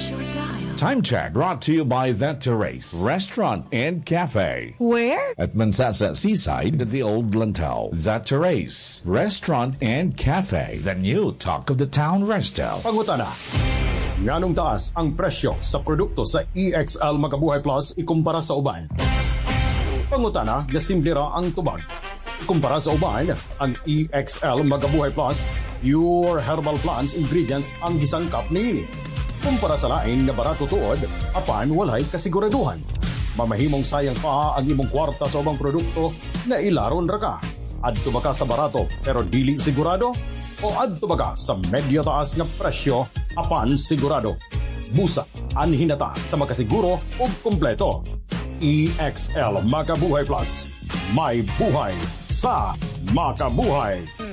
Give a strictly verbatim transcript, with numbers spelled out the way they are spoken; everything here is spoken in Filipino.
your dial. Time check brought to you by The Terrace Restaurant and Cafe. Where? At Mansasa Seaside at the Old Lantau. The Terrace Restaurant and Cafe. The new talk of the town resto. Pangutana. Nganong taas ang presyo sa produkto sa E X L Makabuhay Plus ikumpara sa uban? Pangutana, gasimple ra ang tubag. Ikumpara sa uban, ang E X L Makabuhay Plus, pure herbal plants ingredients ang gisangkap niini. Kumpara sa lain nga barato tuod, apan walay kasiguraduhan. Mamahimong sayang pa ang imong kwarta sa ubang produkto na ilaron ra ka. Adto ba ka sa barato pero dili sigurado? O adto ba ka sa medyo taas nga presyo apan sigurado? Busa, anhinata sa makasiguro o kumpleto. E X L Makabuhay Plus. May buhay sa makabuhay.